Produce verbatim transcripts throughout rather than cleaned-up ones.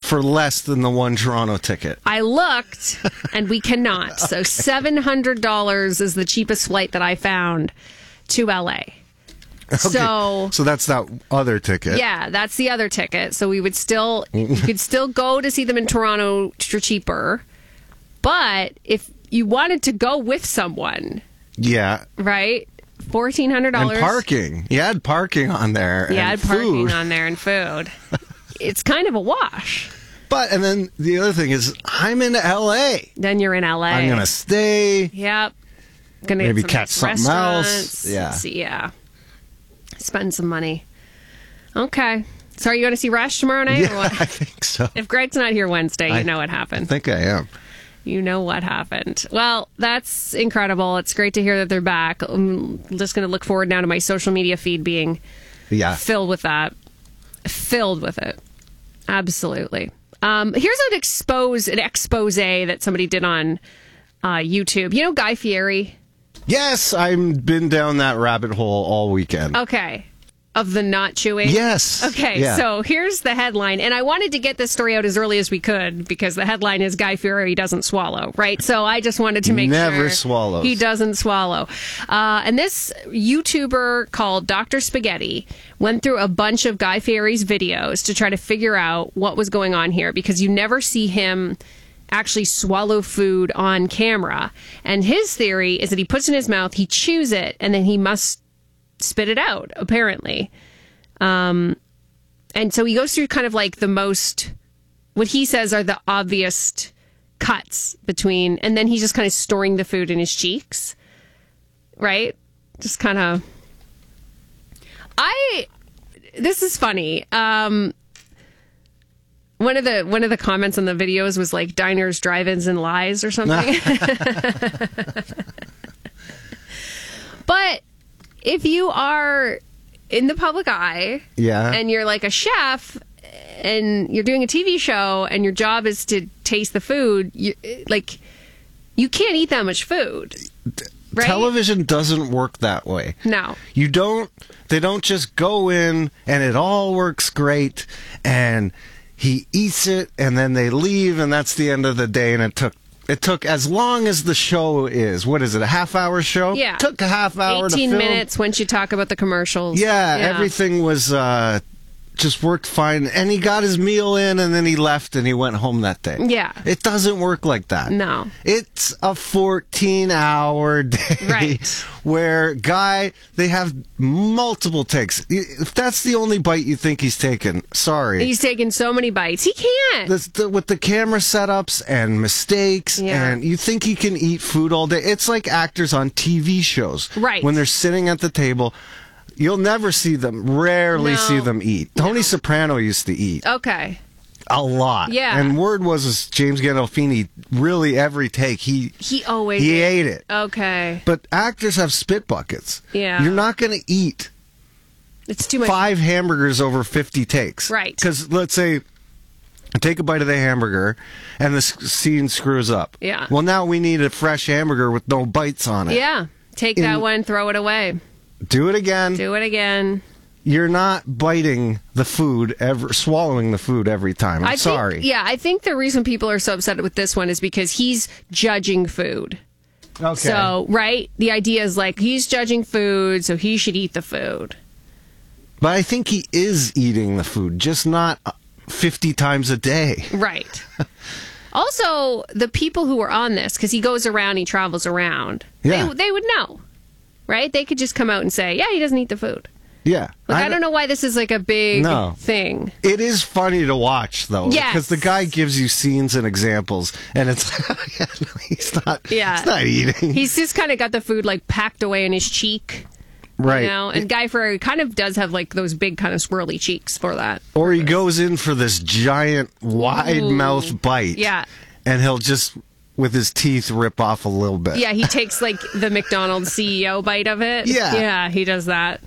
for less than the one Toronto ticket. I looked, and we cannot. So seven hundred dollars is the cheapest flight that I found to L A. Okay. So, so that's that other ticket. Yeah, that's the other ticket. So we would still, you could still go to see them in Toronto for cheaper. But if you wanted to go with someone, yeah, right, fourteen hundred dollars. And parking. You had parking on there. You and had parking food. on there and food. It's kind of a wash. But, and then the other thing is, I'm in L A. Then you're in L A. I'm going to stay. Yep. Gonna Maybe get some catch nice something else. restaurants. Yeah. See, yeah. Spend some money. Okay. So are you going to see Rush tomorrow night? Yeah, or what? I think so. If Greg's not here Wednesday, you I, know what I happened. think I am. You know what happened. Well, that's incredible. It's great to hear that they're back. I'm just going to look forward now to my social media feed being Yeah. filled with that. Filled with it. Absolutely. Um, here's an expose, an expose that somebody did on uh, YouTube. You know Guy Fieri? Yes, I've been down that rabbit hole all weekend. Okay. Of the not chewing? Yes. Okay, Yeah. so here's the headline. And I wanted to get this story out as early as we could because the headline is Guy Fieri doesn't swallow, right? So I just wanted to make Never sure swallows. he doesn't swallow. Uh, and this YouTuber called Doctor Spaghetti went through a bunch of Guy Fieri's videos to try to figure out what was going on here because you never see him actually swallow food on camera. And his theory is that he puts it in his mouth, he chews it, and then he must spit it out, apparently. Um, and so he goes through kind of like the most, what he says are the obvious cuts between, and then he's just kind of storing the food in his cheeks, right? Just kind of, I, this is funny. Um, One of the one of the comments on the videos was like diners, drive-ins, and lies or something. But if you are in the public eye, Yeah. and you're like a chef, and you're doing a T V show, and your job is to taste the food, you, like you can't eat that much food. Right? Television doesn't work that way. No. You don't, they don't just go in and it all works great and he eats it and then they leave and that's the end of the day. And it took, it took as long as the show is. What is it? A half hour show? Yeah. Took a half hour to eighteen film. minutes once you talk about the commercials. Yeah, everything was uh, just worked fine. And he got his meal in and then he left and he went home that day. Yeah. It doesn't work like that. No. It's a fourteen hour day. Right. Where, Guy, they have multiple takes. If that's the only bite you think he's taken, sorry. He's taken so many bites. He can't. The, the, with the camera setups and mistakes, Yeah. and you think he can eat food all day. It's like actors on T V shows. Right. When they're sitting at the table, you'll never see them, rarely No. see them eat. Tony Soprano used to eat Okay. a lot. Yeah. And word was is James Gandolfini, really every take, he He always he ate it. Okay. But actors have spit buckets. Yeah. You're not going to eat It's too much. five hamburgers over fifty takes. Right. Because let's say I take a bite of the hamburger and the s- scene screws up. Yeah. Well, now we need a fresh hamburger with no bites on it. Yeah. Take In- that one, throw it away. Do it again. Do it again. You're not biting the food ever, swallowing the food every time. I'm I sorry. Think, yeah, I think the reason people are so upset with this one is because he's judging food. Okay. So, right? The idea is like he's judging food, so he should eat the food. But I think he is eating the food, just not fifty times a day. Right. Also, the people who are on this, because he goes around, he travels around, Yeah. they, they would know, right? They could just come out and say, yeah, he doesn't eat the food. Yeah. Like, I, don't know why this is like a big No. thing. It is funny to watch, though. Yes. Because the guy gives you scenes and examples, and it's yeah, no, he's not. Yeah. He's not eating. He's just kind of got the food like packed away in his cheek. right. You know, and Guy Fieri kind of does have like those big kind of swirly cheeks for that. Or he goes in for this giant, wide Ooh. mouth bite. Yeah. And he'll just, with his teeth, rip off a little bit. Yeah, he takes like the McDonald's C E O bite of it. Yeah. Yeah, he does that.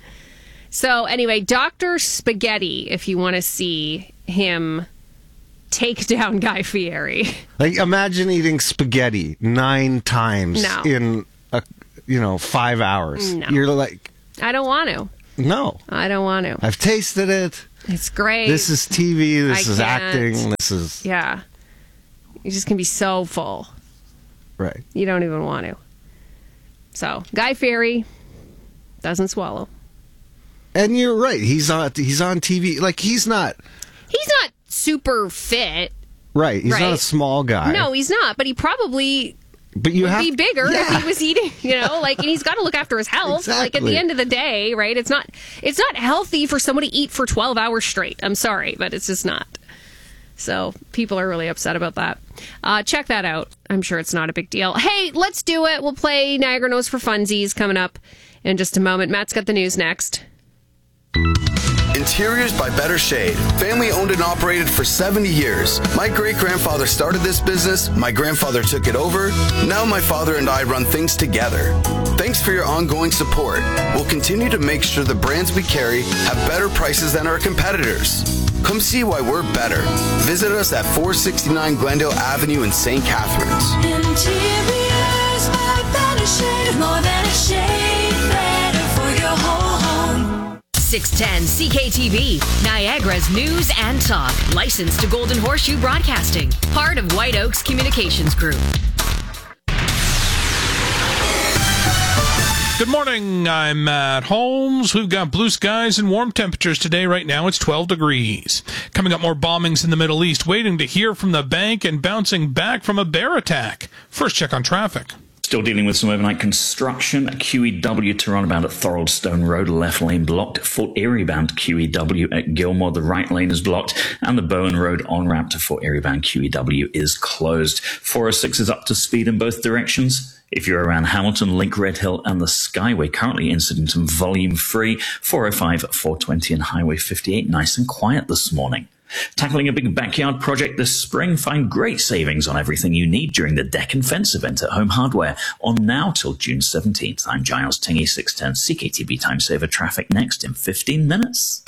So anyway, Doctor Spaghetti, if you want to see him take down Guy Fieri. Like, imagine eating spaghetti nine times No. in, a, you know, five hours. No. You're like, I don't want to. no. I don't want to. I've tasted it. It's great. This is T V. This I is can't. acting. This is Yeah. You just can be so full. right. You don't even want to. So, Guy Fieri doesn't swallow. And you're right. He's on. He's on T V. Like he's not. He's not super fit. Right. He's Right. not a small guy. No, he's not. But he probably but you would have be bigger Yeah. if he was eating. You know, like, and he's got to look after his health. Like at Exactly. the end of the day, right? It's not. It's not healthy for someone to eat for twelve hours straight. I'm sorry, but it's just not. So people are really upset about that. Uh, check that out. I'm sure it's not a big deal. Hey, let's do it. We'll play Niagara Knows for Funsies coming up in just a moment. Matt's got the news next. Interiors by Better Shade. Family owned and operated for seventy years. My great-grandfather started this business. My grandfather took it over. Now my father and I run things together. Thanks for your ongoing support. We'll continue to make sure the brands we carry have better prices than our competitors. Come see why we're better. Visit us at four sixty-nine Glendale Avenue in Saint Catharines. Interiors by Better Shade. More than a shade. Better for your whole home. six ten C K T V, Niagara's news and talk. Licensed to Golden Horseshoe Broadcasting. Part of White Oaks Communications Group. Good morning. I'm Matt Holmes. We've got blue skies and warm temperatures today. Right now it's twelve degrees. Coming up, more bombings in the Middle East. Waiting to hear from the bank and bouncing back from a bear attack. First check on traffic. Still dealing with some overnight construction. Q E W to runabout at Thoroldstone Road, left lane blocked. Fort Erie bound Q E W at Gilmore, the right lane is blocked. And the Bowen Road on-ramp to Fort Erie bound Q E W is closed. four oh six is up to speed in both directions. If you're around Hamilton, Link, Red Hill and the Skyway, currently incident and volume free. four oh five, four twenty and Highway fifty-eight, nice and quiet this morning. Tackling a big backyard project this spring, find great savings on everything you need during the Deck and Fence event at Home Hardware on now till June seventeenth. I'm Giles Tingy, six ten C K T V Time Saver. Traffic next in fifteen minutes.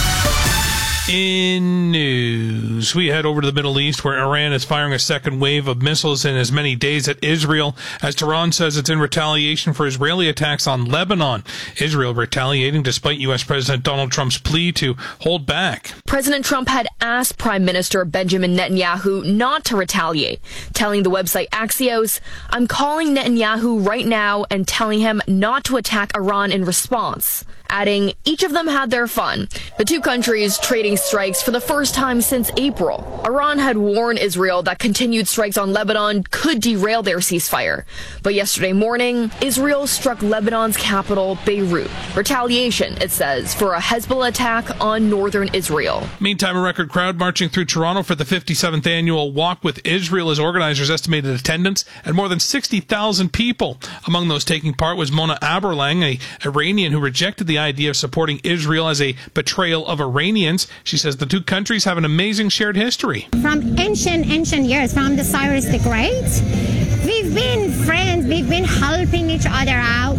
In news, we head over to the Middle East where Iran is firing a second wave of missiles in as many days at Israel, as Tehran says it's in retaliation for Israeli attacks on Lebanon. Israel retaliating despite U S President Donald Trump's plea to hold back. President Trump had asked Prime Minister Benjamin Netanyahu not to retaliate, telling the website Axios, "I'm calling Netanyahu right now and telling him not to attack Iran in response," adding, "Each of them had their fun." The two countries trading strikes for the first time since April. Iran had warned Israel that continued strikes on Lebanon could derail their ceasefire. But yesterday morning, Israel struck Lebanon's capital, Beirut. Retaliation, it says, for a Hezbollah attack on northern Israel. Meantime, a record crowd marching through Toronto for the fifty-seventh annual Walk with Israel as organizers estimated attendance at more than sixty thousand people. Among those taking part was Mona Aberlang, a Iranian who rejected the idea of supporting Israel as a betrayal of Iranians. She says the two countries have an amazing shared history. From ancient, ancient years, from the Cyrus the Great, we've been friends, we've been helping each other out,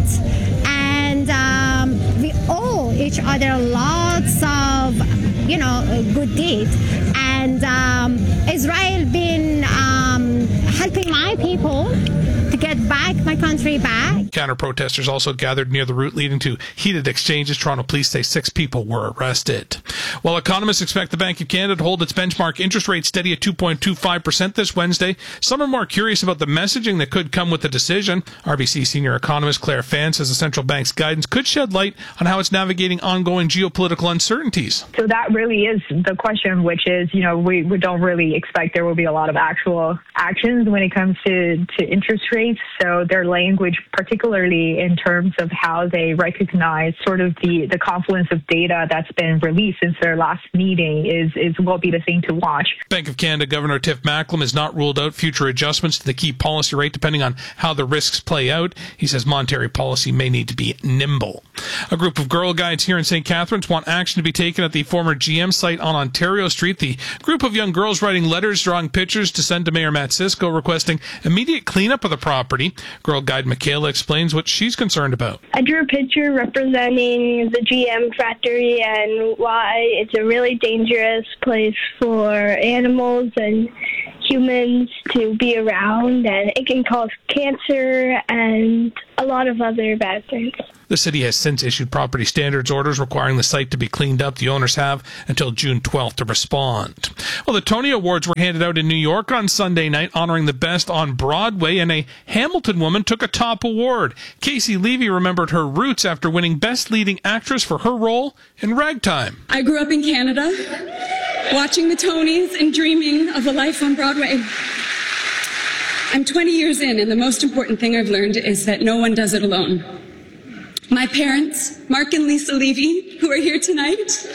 and um, we owe each other lots of, you know, good deeds. And um, Israel been um, helping my people to get back my country back. Counter-protesters also gathered near the route, leading to heated exchanges. Toronto police say six people were arrested. While economists expect the Bank of Canada to hold its benchmark interest rate steady at two point two five percent this Wednesday, some are more curious about the messaging that could come with the decision. R B C senior economist Claire Fan says the central bank's guidance could shed light on how it's navigating ongoing geopolitical uncertainties. So that really is the question, which is, you know, we, we don't really expect there will be a lot of actual actions when it comes to, to interest rates. So their language, particularly in terms of how they recognize sort of the, the confluence of data that's been released since their last meeting is, is will be the thing to watch. Bank of Canada Governor Tiff Macklem has not ruled out future adjustments to the key policy rate depending on how the risks play out. He says monetary policy may need to be nimble. A group of Girl Guides here in Saint Catharines want action to be taken at the former G M site on Ontario Street. The group of young girls writing letters, drawing pictures to send to Mayor Matt Cisco, requesting immediate cleanup of the property. Girl Guide Michaela explains what she's concerned about. I drew a picture representing the G M factory and why it's a really dangerous place for animals and humans to be around, and it can cause cancer and a lot of other bad things. The city has since issued property standards orders requiring the site to be cleaned up. The owners have until June twelfth to respond. Well, the Tony Awards were handed out in New York on Sunday night, honoring the best on Broadway, and a Hamilton woman took a top award. Casey Levy remembered her roots after winning Best Leading Actress for her role in Ragtime. I grew up in Canada, watching the Tonys and dreaming of a life on Broadway. I'm twenty years in, and the most important thing I've learned is that no one does it alone. My parents, Mark and Lisa Levy, who are here tonight,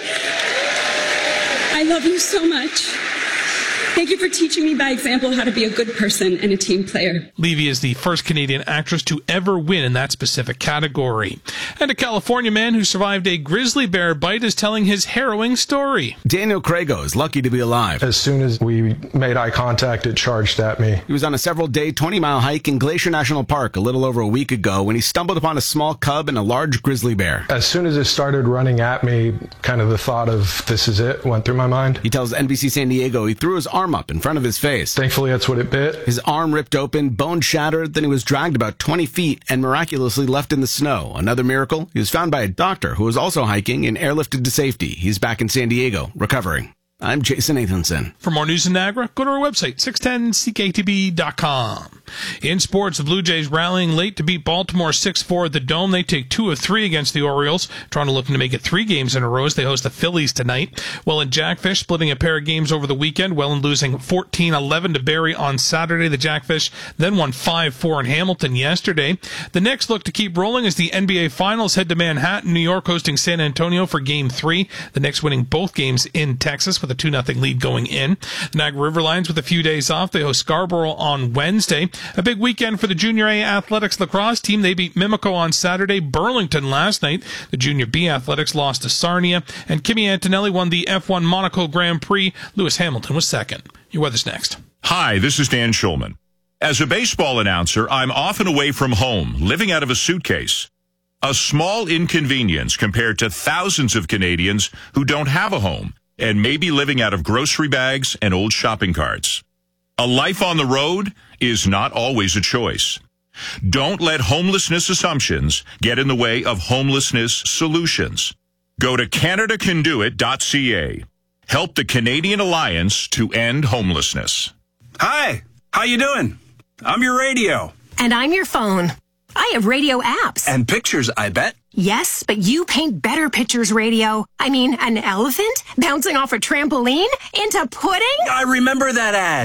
I love you so much. Thank you for teaching me by example how to be a good person and a team player. Levy is the first Canadian actress to ever win in that specific category. And a California man who survived a grizzly bear bite is telling his harrowing story. Daniel Crago is lucky to be alive. As soon as we made eye contact, it charged at me. He was on a several-day twenty-mile hike in Glacier National Park a little over a week ago when he stumbled upon a small cub and a large grizzly bear. As soon as it started running at me, kind of the thought of this is it went through my mind. He tells N B C San Diego he threw his arm up in front of his face. Thankfully, that's what it bit. His arm ripped open, bone shattered, then he was dragged about twenty feet and miraculously left in the snow. Another miracle, he was found by a doctor who was also hiking and airlifted to safety. He's back in San Diego, recovering. I'm Jason Nathanson. For more news in Niagara, go to our website, six ten C K T B dot com. In sports, the Blue Jays rallying late to beat Baltimore six four at the Dome. They take two of three against the Orioles. Toronto looking to make it three games in a row as they host the Phillies tonight. Welland Jackfish splitting a pair of games over the weekend. Welland losing fourteen eleven to Barrie on Saturday. The Jackfish then won five four in Hamilton yesterday. The Knicks look to keep rolling as the N B A Finals head to Manhattan, New York, hosting San Antonio for Game three. The Knicks winning both games in Texas with a two nothing lead going in. The Niagara River Lions with a few days off. They host Scarborough on Wednesday. A big weekend for the Junior A Athletics lacrosse team. They beat Mimico on Saturday. Burlington last night. The Junior B Athletics lost to Sarnia. And Kimi Antonelli won the F one Monaco Grand Prix. Lewis Hamilton was second. Your weather's next. Hi, this is Dan Schulman. As a baseball announcer, I'm often away from home, living out of a suitcase. A small inconvenience compared to thousands of Canadians who don't have a home and may be living out of grocery bags and old shopping carts. A life on the road is not always a choice. Don't let homelessness assumptions get in the way of homelessness solutions. Go to Canada Can Do It dot C A. Help the Canadian Alliance to End Homelessness. Hi, how you doing? I'm your radio. And I'm your phone. I have radio apps. And pictures, I bet. Yes, but you paint better pictures, radio. I mean, an elephant bouncing off a trampoline into pudding? I remember that ad.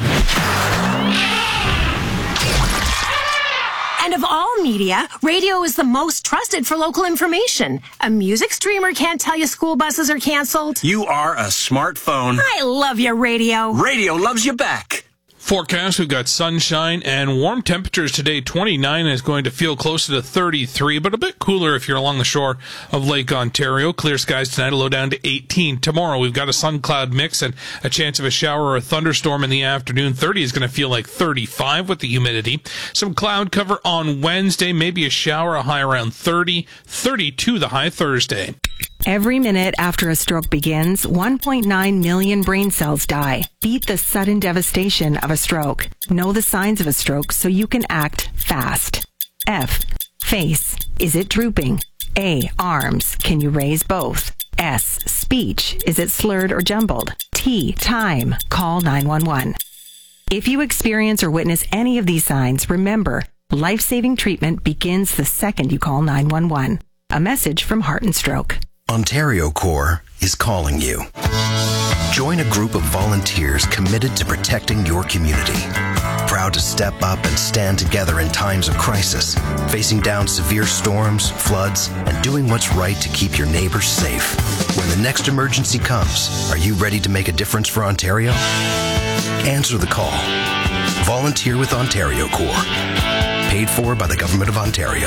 And of all media, radio is the most trusted for local information. A music streamer can't tell you school buses are canceled. You are a smartphone. I love your radio. Radio loves you back. Forecast, we've got sunshine and warm temperatures today. twenty-nine is going to feel closer to thirty-three, but a bit cooler if you're along the shore of Lake Ontario. Clear skies tonight, a low down to eighteen. Tomorrow, we've got a sun-cloud mix and a chance of a shower or a thunderstorm in the afternoon. thirty is going to feel like thirty-five with the humidity. Some cloud cover on Wednesday, maybe a shower, a high around thirty. thirty-two the high Thursday. Every minute after a stroke begins, one point nine million brain cells die. Beat the sudden devastation of a stroke. Know the signs of a stroke so you can act fast. F. Face. Is it drooping? A. Arms. Can you raise both? S. Speech. Is it slurred or jumbled? T. Time. Call nine one one. If you experience or witness any of these signs, remember, life-saving treatment begins the second you call nine one one. A message from Heart and Stroke. Ontario Corps is calling you. Join a group of volunteers committed to protecting your community. Proud to step up and stand together in times of crisis, facing down severe storms, floods, and doing what's right to keep your neighbors safe. When the next emergency comes, are you ready to make a difference for Ontario? Answer the call. Volunteer with Ontario Corps. Paid for by the Government of Ontario.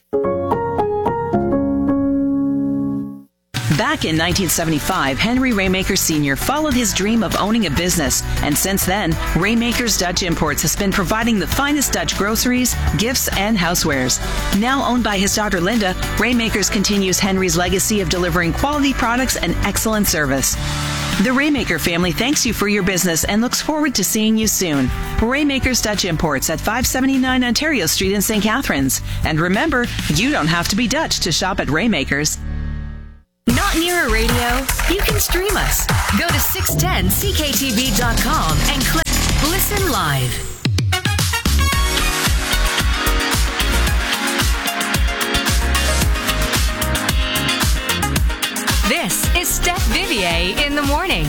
Back in nineteen seventy-five, Henry Raymaker Senior followed his dream of owning a business, and since then, Raymaker's Dutch Imports has been providing the finest Dutch groceries, gifts, and housewares. Now owned by his daughter Linda, Raymakers continues Henry's legacy of delivering quality products and excellent service. The Raymaker family thanks you for your business and looks forward to seeing you soon. Raymaker's Dutch Imports at five seventy-nine Ontario Street in Saint Catharines. And remember, you don't have to be Dutch to shop at Raymaker's. Not near a radio? You can stream us. Go to six ten C K T V dot com and click Listen Live. This is Steph Vivier in the morning.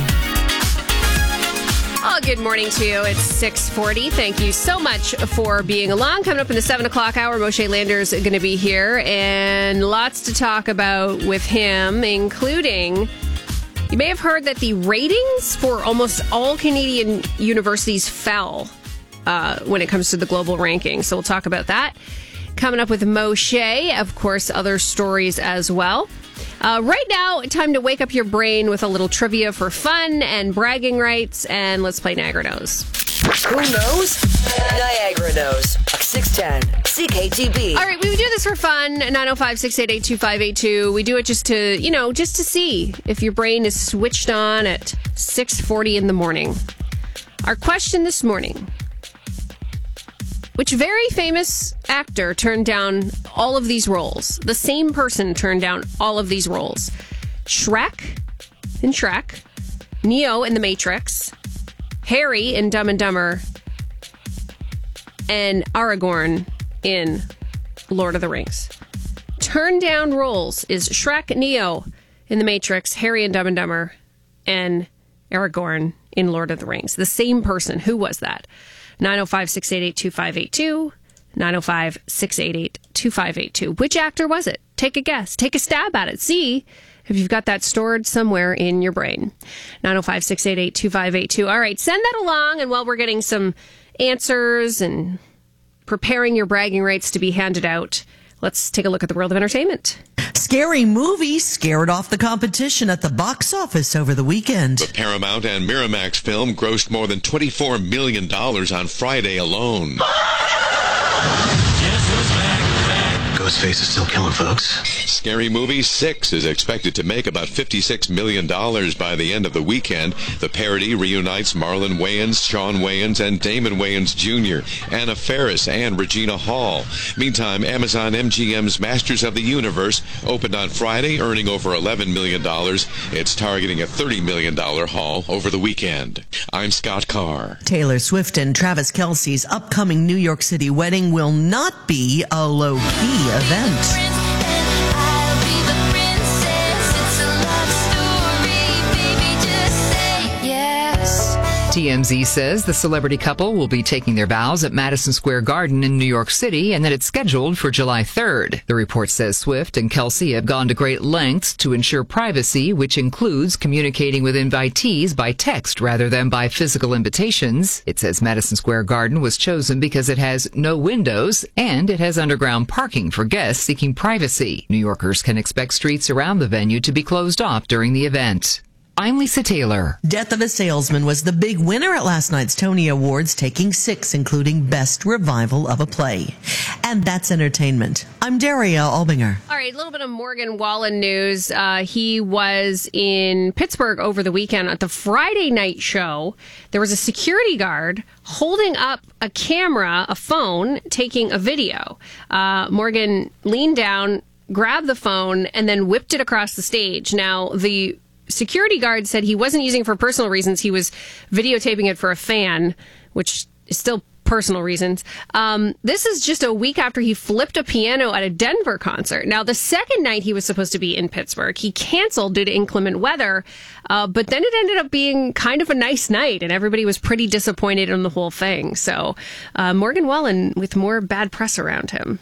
Oh, good morning to you. It's six forty. Thank you so much for being along. Coming up in the seven o'clock hour, Moshe Lander's going to be here, and lots to talk about with him, including, you may have heard that the ratings for almost all Canadian universities fell uh, when it comes to the global rankings. So we'll talk about that. Coming up with Moshe, of course, other stories as well. Uh, right now, time to wake up your brain with a little trivia for fun and bragging rights, and let's play Niagara Knows. Who knows? Niagara knows. six ten C K T B. All right, we do this for fun. nine oh five, six eight eight, two five eight two. We do it just to, you know, just to see if your brain is switched on at six forty in the morning. Our question this morning: which very famous actor turned down all of these roles? The same person turned down all of these roles. Shrek in Shrek, Neo in The Matrix, Harry in Dumb and Dumber, and Aragorn in Lord of the Rings. Turned down roles is Shrek, Neo in The Matrix, Harry in Dumb and Dumber, and Aragorn in Lord of the Rings. The same person. Who was that? nine oh five, six eight eight, two five eight two. nine oh five, six eight eight, two five eight two. Which actor was it? Take a guess. Take a stab at it. See if you've got that stored somewhere in your brain. nine oh five, six eight eight, two five eight two. All right, send that along. And while we're getting some answers and preparing your bragging rights to be handed out, let's take a look at the world of entertainment. Scary Movie scared off the competition at the box office over the weekend. The Paramount and Miramax film grossed more than twenty-four million dollars on Friday alone. Ghostface is still killing folks. Scary Movie six is expected to make about fifty-six million dollars by the end of the weekend. The parody reunites Marlon Wayans, Sean Wayans, and Damon Wayans Junior, Anna Faris, and Regina Hall. Meantime, Amazon M G M's Masters of the Universe opened on Friday, earning over eleven million dollars. It's targeting a thirty million dollars haul over the weekend. I'm Scott Carr. Taylor Swift and Travis Kelce's upcoming New York City wedding will not be a low-key event. T M Z says the celebrity couple will be taking their vows at Madison Square Garden in New York City and that it's scheduled for July third. The report says Swift and Kelce have gone to great lengths to ensure privacy, which includes communicating with invitees by text rather than by physical invitations. It says Madison Square Garden was chosen because it has no windows and it has underground parking for guests seeking privacy. New Yorkers can expect streets around the venue to be closed off during the event. I'm Lisa Taylor. Death of a Salesman was the big winner at last night's Tony Awards, taking six, including Best Revival of a Play. And that's entertainment. I'm Daria Albinger. All right, a little bit of Morgan Wallen news. Uh, he was in Pittsburgh over the weekend at the Friday night show. There was a security guard holding up a camera, a phone, taking a video. Uh, Morgan leaned down, grabbed the phone, and then whipped it across the stage. Now, the security guard said he wasn't using it for personal reasons. He was videotaping it for a fan, which is still personal reasons. Um, this is just a week after he flipped a piano at a Denver concert. Now, the second night he was supposed to be in Pittsburgh, he canceled due to inclement weather, uh, but then it ended up being kind of a nice night, and everybody was pretty disappointed in the whole thing. So, uh, Morgan Wallen with more bad press around him.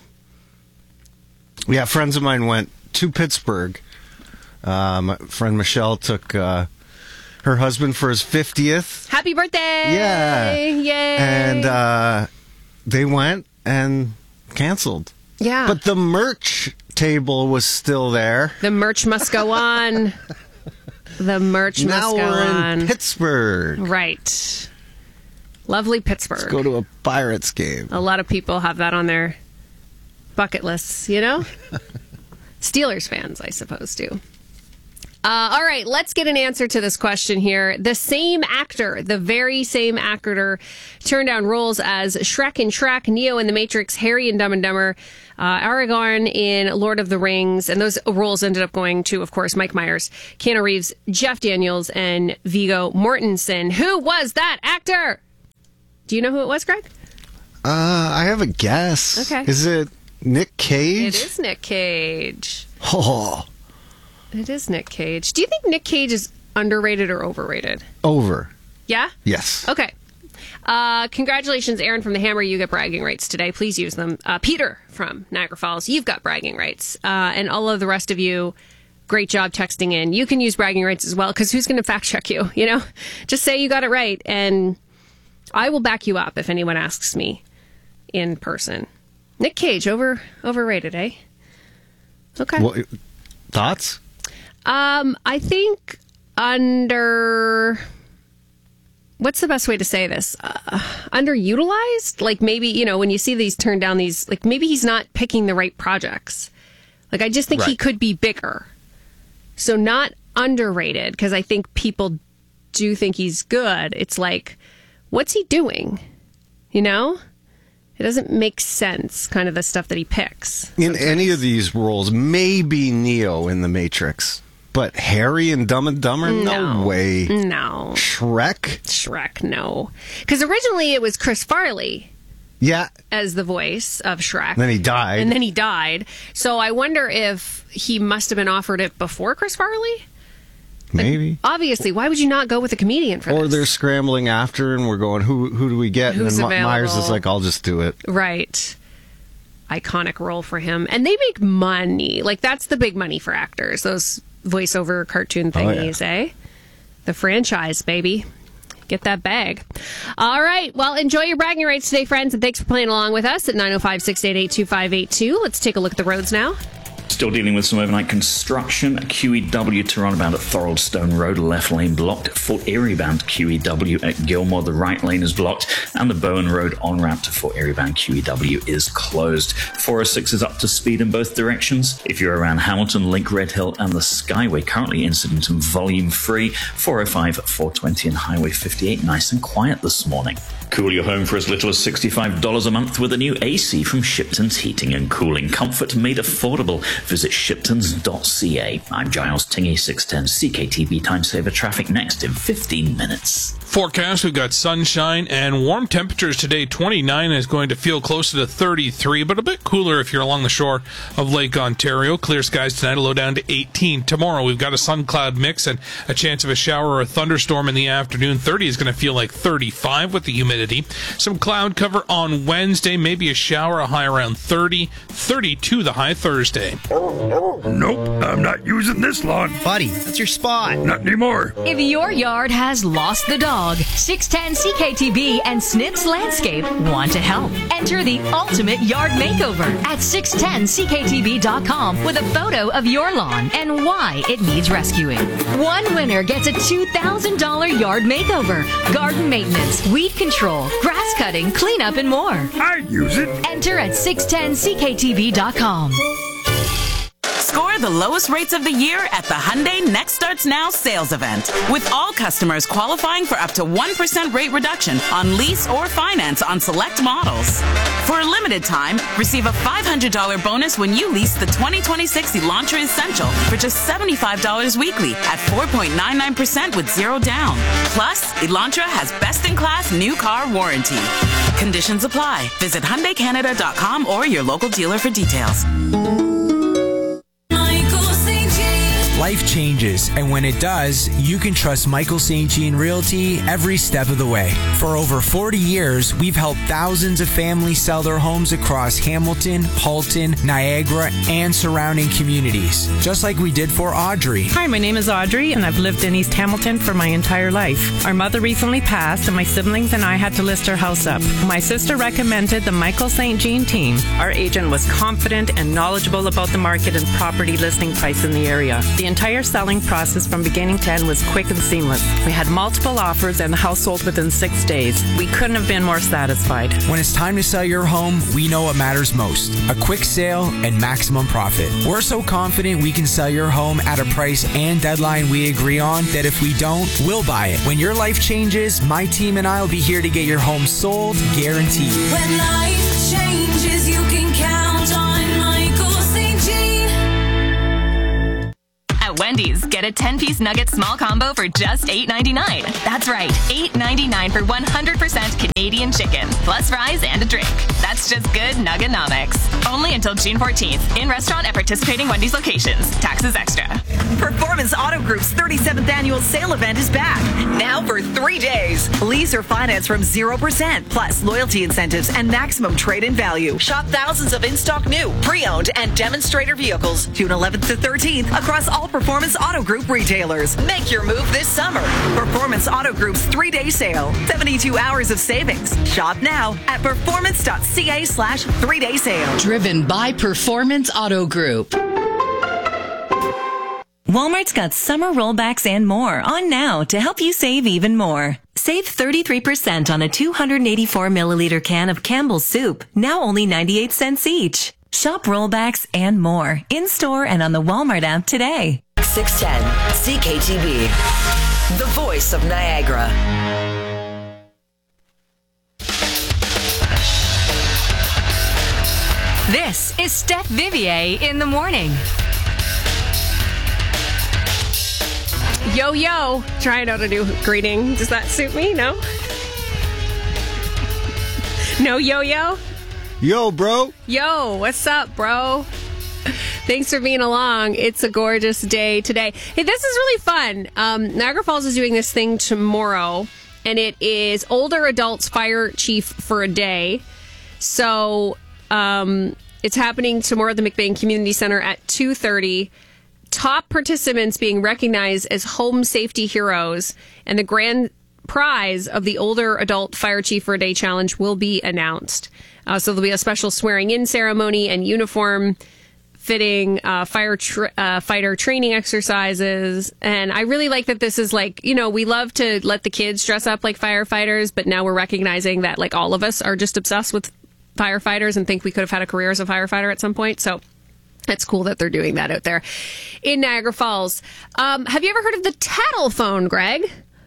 Yeah, friends of mine went to Pittsburgh. Uh, my friend Michelle took uh, her husband for his fiftieth. Happy birthday! Yeah. Yay! And uh, they went and canceled. Yeah. But the merch table was still there. The merch must go on. The merch now must go we're on. in Pittsburgh. Right. Lovely Pittsburgh. Let's go to a Pirates game. A lot of people have that on their bucket lists, you know? Steelers fans, I suppose, do. Uh, all right, let's get an answer to this question here. The same actor, the very same actor, turned down roles as Shrek in Shrek, Neo in The Matrix, Harry in Dumb and Dumber, uh, Aragorn in Lord of the Rings, and those roles ended up going to, of course, Mike Myers, Keanu Reeves, Jeff Daniels, and Viggo Mortensen. Who was that actor? Do you know who it was, Greg? Uh, I have a guess. Okay. Is it Nick Cage? It is Nick Cage. Oh. It is Nick Cage. Do you think Nick Cage is underrated or overrated? Over. Yeah? Yes. Okay. Uh, congratulations, Aaron from the Hammer. You get bragging rights today. Please use them. Uh, Peter from Niagara Falls, you've got bragging rights. Uh, and all of the rest of you, great job texting in. You can use bragging rights as well, because who's going to fact check you? You know, just say you got it right, and I will back you up if anyone asks me in person. Nick Cage, over overrated, eh? Okay. Well, thoughts? Um, I think under... What's the best way to say this? Uh, underutilized? Like maybe, you know, when you see these turn down these, like maybe he's not picking the right projects. Like I just think Right. he could be bigger. So not underrated, because I think people do think he's good. It's like, what's he doing? You know? It doesn't make sense, kind of the stuff that he picks. In any of these roles, maybe Neo in The Matrix. But Harry and Dumb and Dumber? No, No. way. No. Shrek? Shrek, no. Because originally it was Chris Farley Yeah. as the voice of Shrek. Then he died. And then he died. So I wonder if he must have been offered it before Chris Farley? Maybe. Obviously, why would you not go with a comedian for Or this? they're scrambling after and we're going, who who do we get? Who's and then My- Myers is available? like, I'll just do it. Right. Iconic role for him. And they make money. Like, that's the big money for actors. Those voiceover cartoon Oh, yeah. thingies, eh? The franchise, baby. Get that bag. All right. Well, enjoy your bragging rights today, friends, and thanks for playing along with us at nine oh five, six eight eight, two five eight two. Let's take a look at the roads now. Still dealing with some overnight construction. Q E W to runabout at Thoroldstone Road, left lane blocked. Fort Erie bound Q E W at Gilmore, the right lane is blocked. And the Bowen Road on-ramp to Fort Erie bound Q E W is closed. four oh six is up to speed in both directions. If you're around Hamilton, Link, Red Hill and the Skyway, currently incident and volume free. four oh five, four twenty and Highway fifty-eight, nice and quiet this morning. Cool your home for as little as sixty-five dollars a month with a new A C from Shipton's Heating and Cooling. Comfort made affordable. Visit shiptons dot c a. I'm Giles Tingy, six ten C K T V Time Saver traffic next in fifteen minutes. Forecast, we've got sunshine and warm temperatures today. twenty-nine is going to feel closer to thirty-three, but a bit cooler if you're along the shore of Lake Ontario. Clear skies tonight, a low down to eighteen. Tomorrow, we've got a sun-cloud mix and a chance of a shower or a thunderstorm in the afternoon. thirty is going to feel like thirty-five with the humidity. Some cloud cover on Wednesday, maybe a shower, a high around thirty. thirty-two the high Thursday. Nope, I'm not using this lawn. Buddy, that's your spot. Not anymore. If your yard has lost the dog, six ten C K T V and Snips Landscape want to help. Enter the ultimate yard makeover at six ten C K T V dot com with a photo of your lawn and why it needs rescuing. One winner gets a two thousand dollars yard makeover, garden maintenance, weed control, grass cutting, cleanup, and more. I'd use it. Enter at six ten C K T V dot com. Score the lowest rates of the year at the Hyundai Next Starts Now sales event. With all customers qualifying for up to one percent rate reduction on lease or finance on select models. For a limited time, receive a five hundred dollars bonus when you lease the twenty twenty-six Elantra Essential for just seventy-five dollars weekly at four point nine nine percent with zero down. Plus, Elantra has best-in-class new car warranty. Conditions apply. Visit Hyundai Canada dot com or your local dealer for details. Life changes, and when it does, you can trust Michael Saint Jean Realty every step of the way. For over forty years, we've helped thousands of families sell their homes across Hamilton, Halton, Niagara, and surrounding communities, just like we did for Audrey. Hi, my name is Audrey, and I've lived in East Hamilton for my entire life. Our mother recently passed, and my siblings and I had to list our house up. My sister recommended the Michael Saint Jean team. Our agent was confident and knowledgeable about the market and property listing price in the area. The entire entire selling process from beginning to end was quick and seamless. We had multiple offers and the house sold within six days. We couldn't have been more satisfied. When it's time to sell your home, we know what matters most. A quick sale and maximum profit. We're so confident we can sell your home at a price and deadline we agree on that if we don't, we'll buy it. When your life changes, my team and I will be here to get your home sold, guaranteed. When life changes, you can count on Michael Saint Jean. At Wendy's, get a ten-piece nugget small combo for just eight ninety-nine. That's right, eight ninety-nine for one hundred percent Canadian chicken, plus fries and a drink. That's just good Nuggenomics. Only until June fourteenth. In restaurant at participating Wendy's locations. Taxes extra. Performance Auto Group's thirty-seventh annual sale event is back. Now for three days. Lease or finance from zero percent, plus loyalty incentives and maximum trade-in value. Shop thousands of in-stock new, pre-owned, and demonstrator vehicles June eleventh to thirteenth across all Performance Auto Group retailers. Make your move this summer. Performance Auto Group's three-day sale. seventy-two hours of savings. Shop now at performance.ca slash three-day sale. Driven by Performance Auto Group. Walmart's got summer rollbacks and more on now to help you save even more. Save thirty-three percent on a two hundred eighty-four milliliter can of Campbell's soup, now only ninety-eight cents each. Shop rollbacks and more in-store and on the Walmart app today. six ten C K T B, the voice of Niagara. This is Steph Vivier in the morning. Yo, yo. Trying out a new greeting. Does that suit me? No? No, yo, yo? Yo, bro. Yo, what's up, bro? Thanks for being along. It's a gorgeous day today. Hey, this is really fun. Um, Niagara Falls is doing this thing tomorrow, and it is Older Adults Fire Chief for a Day. So um, it's happening tomorrow at the McBain Community Center at two thirty. Top participants being recognized as home safety heroes, and the grand prize of the Older Adult Fire Chief for a Day Challenge will be announced. Uh, so there'll be a special swearing-in ceremony and uniform fitting, uh, fire tra- uh, fighter training exercises. And I really like that this is like, you know, we love to let the kids dress up like firefighters, but now we're recognizing that like all of us are just obsessed with firefighters and think we could have had a career as a firefighter at some point. So it's cool that they're doing that out there in Niagara Falls. Um, have you ever heard of the tattle phone, Greg?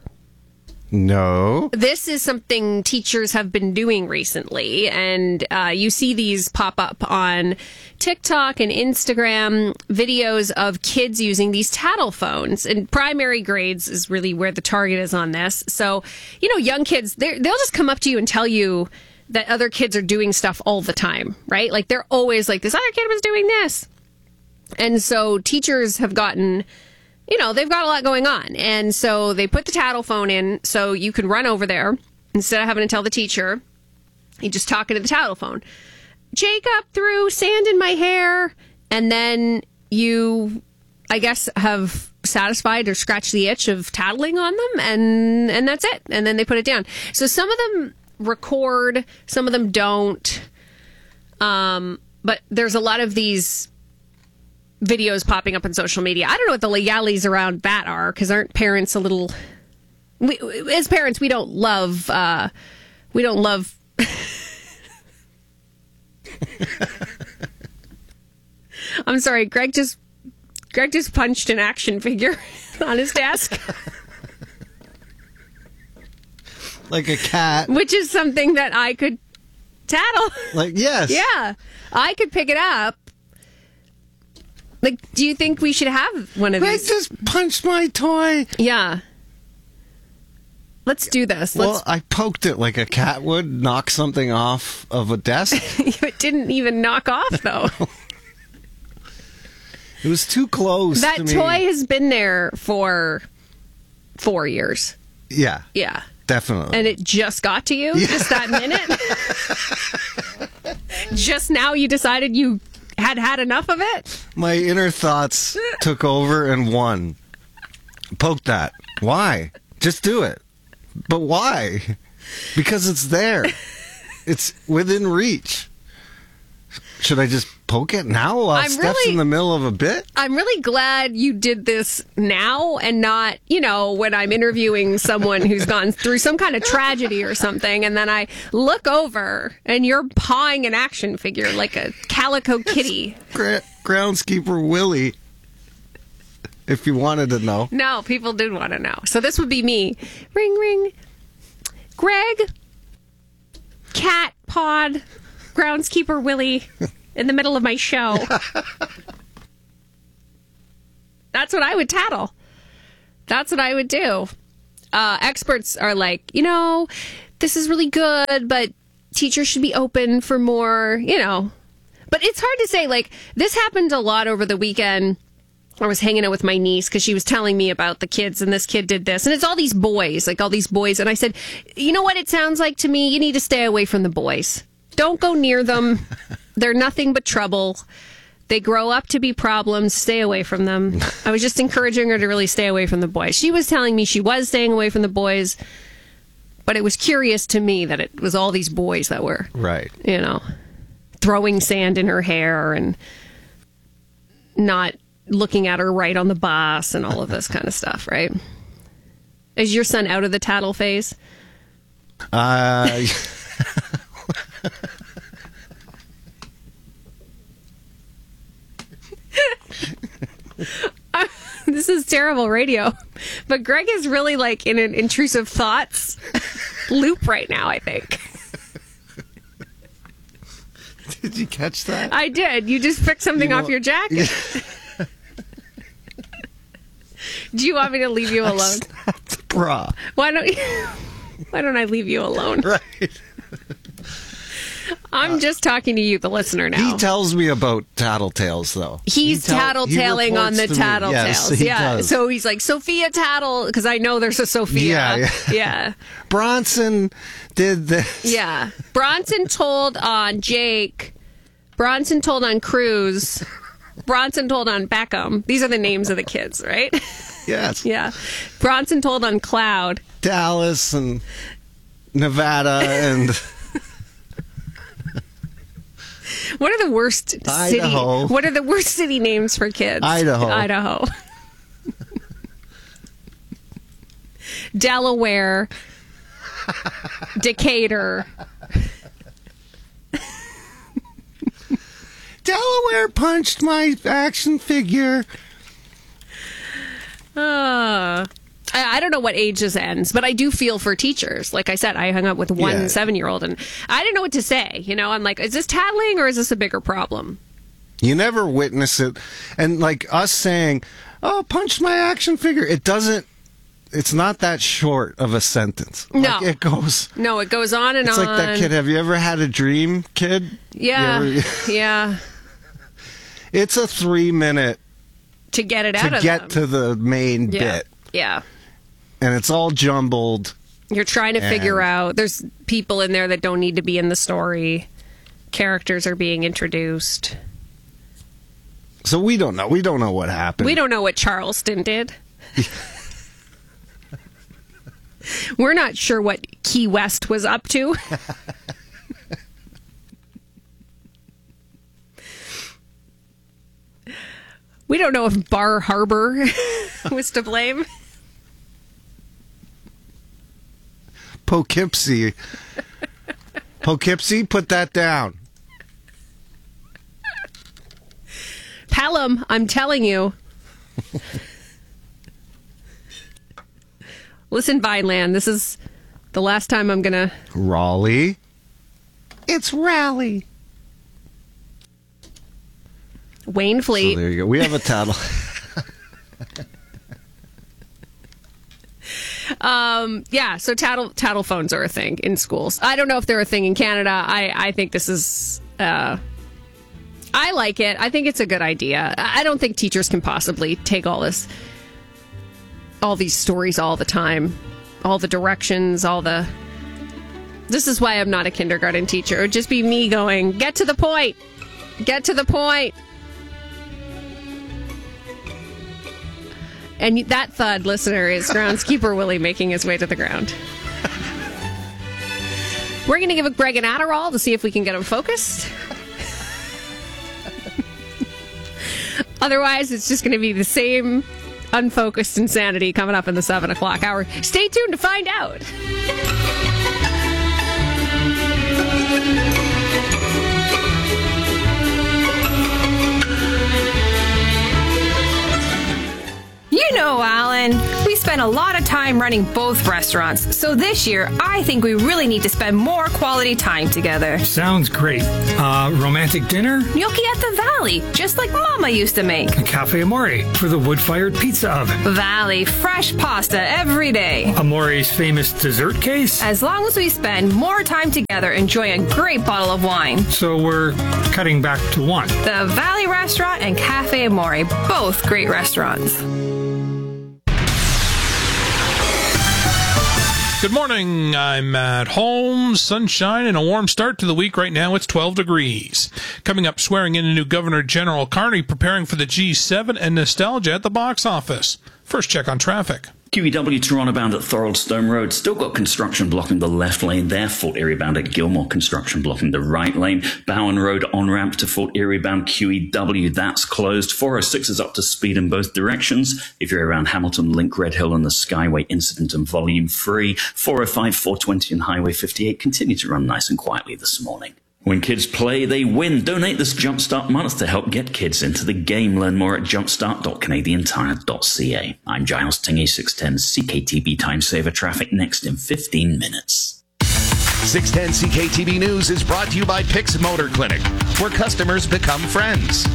No. This is something teachers have been doing recently, and uh, you see these pop up on TikTok and Instagram, videos of kids using these tattle phones. And primary grades is really where the target is on this. So, you know, young kids, they'll just come up to you and tell you that other kids are doing stuff all the time, right? Like they're always like, this other kid was doing this. And so teachers have gotten, you know, they've got a lot going on. And so they put the tattle phone in so you can run over there instead of having to tell the teacher. You just talk into the tattle phone. Jacob threw sand in my hair. And then you, I guess, have satisfied or scratched the itch of tattling on them. And, and that's it. And then they put it down. So some of them record, some of them don't. Um, but there's a lot of these videos popping up on social media. I don't know what the legalities around that are, because aren't parents a little... We, as parents, we don't love... Uh, we don't love... I'm sorry, Greg just... Greg just punched an action figure on his desk. Like a cat. Which is something that I could tattle. Like, yes. Yeah. I could pick it up. Like, do you think we should have one of Greg these? just punched my toy. Yeah. Let's do this. Well, Let's... I poked it like a cat would knock something off of a desk. It didn't even knock off, though. It was too close That to me. toy has been there for four years. Yeah. Yeah. Definitely. And it just got to you? Yeah. Just that minute? Just now you decided you had had enough of it? My inner thoughts took over and won. Poke that. Why? Just do it. But why? Because it's there. It's within reach. Should I just poke it now while I'm Steph's really- in the middle of a bit? I'm really glad you did this now and not, you know, when I'm interviewing someone who's gone through some kind of tragedy or something, and then I look over and you're pawing an action figure like a calico kitty. Gra- groundskeeper Willie, if you wanted to know. No, people did want to know. So this would be me. Ring, ring. Greg, cat pod, groundskeeper Willie, in the middle of my show. That's what I would tattle. That's what I would do. Uh, experts are like, you know, this is really good, but teachers should be open for more, you know. But it's hard to say. Like, this happened a lot over the weekend. I was hanging out with my niece because she was telling me about the kids, and this kid did this. And it's all these boys, like all these boys. And I said, you know what it sounds like to me? You need to stay away from the boys. Don't go near them. They're nothing but trouble. They grow up to be problems. Stay away from them. I was just encouraging her to really stay away from the boys. She was telling me she was staying away from the boys, but it was curious to me that it was all these boys that were, right, you know, throwing sand in her hair and not looking at her right on the bus and all of this kind of stuff, right? Is your son out of the tattle phase? Uh... This is terrible radio, but Greg is really like in an intrusive thoughts loop right now, I think. Did you catch that? I did. You just picked something You know- off your jacket. Do you want me to leave you alone? Bra. Why don't you, why don't I leave you alone? Right. I'm just talking to you, the listener, now. He tells me about tattletales, though. He's He tell- he tattletaling on the reports to me. tattletales. Yes, he yeah. does. So he's like, Sophia Tattle, because I know there's a Sophia. Yeah, yeah. Yeah. Bronson did this. Yeah. Bronson told on Jake. Bronson told on Cruz. Bronson told on Beckham. These are the names of the kids, right? Yes. Yeah. Bronson told on Cloud. Dallas and Nevada and What are the worst Idaho. city? What are the worst city names for kids? Idaho. Idaho. Delaware. Decatur. Delaware punched my action figure. Uh, I, I don't know what age this ends, but I do feel for teachers. Like I said, I hung up with one Yeah. seven-year-old, and I didn't know what to say. You know, I'm like, is this tattling or is this a bigger problem? You never witness it. And like us saying, oh, punch my action figure. It doesn't, it's not that short of a sentence. No. Like it goes, No, it goes on and it's on. like that kid. Have you ever had a dream, kid? Yeah, You ever- yeah. It's a three minute To get it out to of get them. to the main yeah. bit. Yeah. And it's all jumbled. You're trying to And- figure out. There's people in there that don't need to be in the story. Characters are being introduced. So we don't know. We don't know what happened. We don't know what Charleston did. We're not sure what Key West was up to. We don't know if Bar Harbor was to blame. Poughkeepsie. Poughkeepsie, put that down. Pelham, I'm telling you. Listen, Vineland, this is the last time I'm going to... Raleigh. It's Raleigh. Wayne So Fleet. there you go. We have a title. Um, yeah, so tattle tattle phones are a thing in schools. I don't know if they're a thing in Canada. I, I think this is... Uh, I like it. I think it's a good idea. I I don't think teachers can possibly take all this... all these stories all the time. All the directions, all the... This is why I'm not a kindergarten teacher. It would just be me going, get to the point. Get to the point. And that thud, listener, is groundskeeper Willie making his way to the ground. We're going to give Greg an Adderall to see if we can get him focused. Otherwise, it's just going to be the same unfocused insanity coming up in the seven o'clock hour. Stay tuned to find out. You know, Alan, we spend a lot of time running both restaurants, so this year I think we really need to spend more quality time together. Sounds great. Uh, romantic dinner? Gnocchi at the Valley, just like Mama used to make. Cafe Amore for the wood-fired pizza oven. Valley, fresh pasta every day. Amore's famous dessert case? As long as we spend more time together enjoying a great bottle of wine. So we're cutting back to one. The Valley Restaurant and Cafe Amore, both great restaurants. Good morning. I'm Matt Holmes. Sunshine and a warm start to the week. Right now it's twelve degrees. Coming up, swearing in a new Governor General Carney, preparing for the G seven, and nostalgia at the box office. First check on traffic. Q E W Toronto bound at Thorold Stone Road. Still got construction blocking the left lane there. Fort Erie bound at Gilmore. Construction blocking the right lane. Bowen Road on-ramp to Fort Erie bound Q E W. That's closed. four oh six is up to speed in both directions. If you're around Hamilton, Link, Red Hill and the Skyway, incident and volume free. four oh five, four twenty and Highway fifty-eight continue to run nice and quietly this morning. When kids play, they win. Donate this Jumpstart month to help get kids into the game. Learn more at jumpstart dot canadian tire dot c a. I'm Giles Tingy, six ten C K T B Time Saver Traffic next in fifteen minutes. six ten C K T B News is brought to you by Pix Motor Clinic, where customers become friends.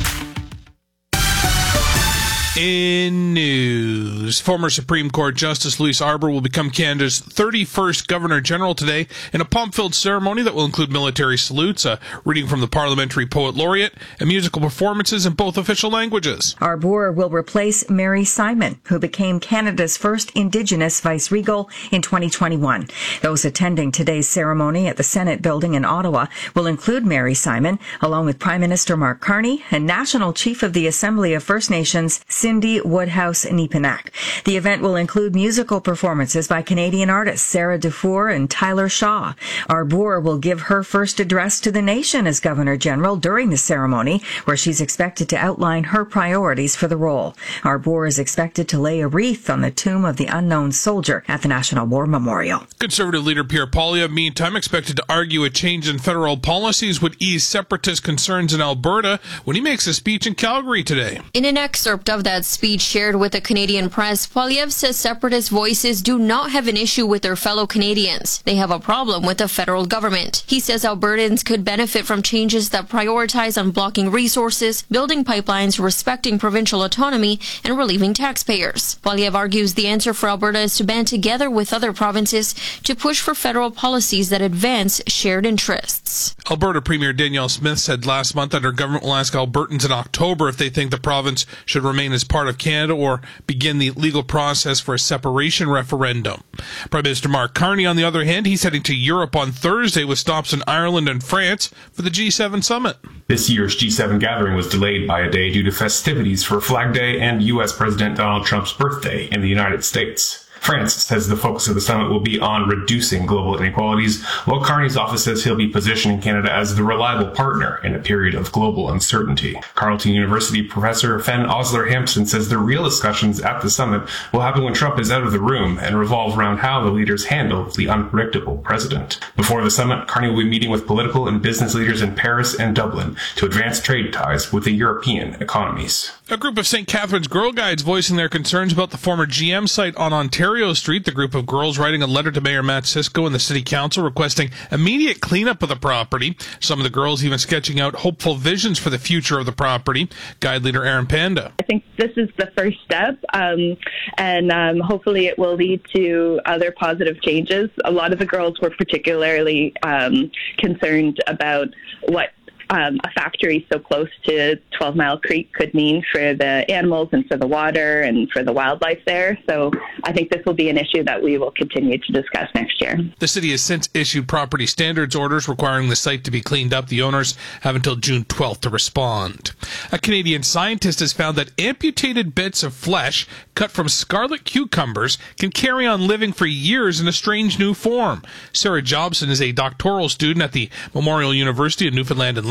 In news, former Supreme Court Justice Louise Arbour will become Canada's thirty-first Governor General today in a pomp-filled ceremony that will include military salutes, a reading from the Parliamentary Poet Laureate, and musical performances in both official languages. Arbour will replace Mary Simon, who became Canada's first Indigenous vice-regal in twenty twenty-one. Those attending today's ceremony at the Senate building in Ottawa will include Mary Simon, along with Prime Minister Mark Carney and National Chief of the Assembly of First Nations, Cindy Woodhouse-Nepinak. The event will include musical performances by Canadian artists Sarah Dufour and Tyler Shaw. Arbour will give her first address to the nation as Governor General during the ceremony, where she's expected to outline her priorities for the role. Arbour is expected to lay a wreath on the tomb of the unknown soldier at the National War Memorial. Conservative leader Pierre Poilievre, meantime, expected to argue a change in federal policies would ease separatist concerns in Alberta when he makes a speech in Calgary today. In an excerpt of that speech shared with the Canadian press, Poilievre says separatist voices do not have an issue with their fellow Canadians. They have a problem with the federal government. He says Albertans could benefit from changes that prioritize unblocking resources, building pipelines, respecting provincial autonomy, and relieving taxpayers. Poilievre argues the answer for Alberta is to band together with other provinces to push for federal policies that advance shared interests. Alberta Premier Danielle Smith said last month that her government will ask Albertans in October if they think the province should remain as part of Canada or begin the legal process for a separation referendum. Prime Minister Mark Carney, on the other hand, he's heading to Europe on Thursday with stops in Ireland and France for the G seven summit. This year's G seven gathering was delayed by a day due to festivities for Flag Day and U S President Donald Trump's birthday in the United States. France says the focus of the summit will be on reducing global inequalities, while Carney's office says he'll be positioning Canada as the reliable partner in a period of global uncertainty. Carleton University professor Fen Osler-Hampson says the real discussions at the summit will happen when Trump is out of the room and revolve around how the leaders handle the unpredictable president. Before the summit, Carney will be meeting with political and business leaders in Paris and Dublin to advance trade ties with the European economies. A group of Saint Catharines Girl Guides voicing their concerns about the former G M site on Ontario Street. The group of girls writing a letter to Mayor Matt Cisco and the City Council requesting immediate cleanup of the property. Some of the girls even sketching out hopeful visions for the future of the property. Guide leader Aaron Panda. I think this is the first step, um, and um, hopefully it will lead to other positive changes. A lot of the girls were particularly um, concerned about what Um, a factory so close to twelve Mile Creek could mean for the animals and for the water and for the wildlife there. So I think this will be an issue that we will continue to discuss next year. The city has since issued property standards orders requiring the site to be cleaned up. The owners have until June twelfth to respond. A Canadian scientist has found that amputated bits of flesh cut from scarlet cucumbers can carry on living for years in a strange new form. Sarah Jobson is a doctoral student at the Memorial University of Newfoundland and Labrador.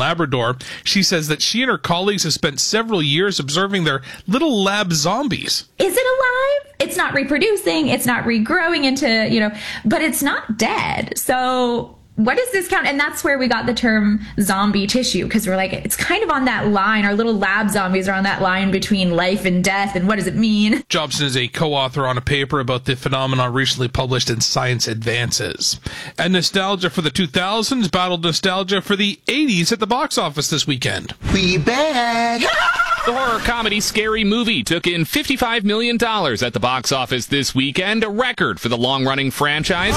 Labrador. She says that she and her colleagues have spent several years observing their little lab zombies. Is it alive? It's not reproducing. It's not regrowing into, you know, but it's not dead. So what does this count? And that's where we got the term zombie tissue, because we're like, it's kind of on that line. Our little lab zombies are on that line between life and death. And what does it mean? Jobson is a co-author on a paper about the phenomenon recently published in Science Advances. And nostalgia for the two thousands battled nostalgia for the eighties at the box office this weekend. We back! The horror comedy Scary Movie took in fifty-five million dollars at the box office this weekend, a record for the long-running franchise.